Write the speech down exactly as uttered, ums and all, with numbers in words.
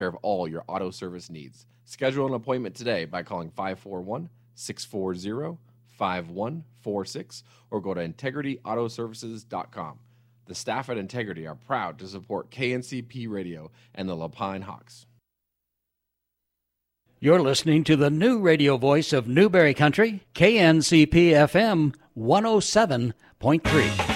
care of all your auto service needs. Schedule an appointment today by calling five four one, six four zero, five one four six or go to integrity auto services dot com. The staff at Integrity are proud to support K N C P Radio and the Lapine Hawks. You're listening to the new radio voice of Newberry Country, K N C P F M one oh seven point three.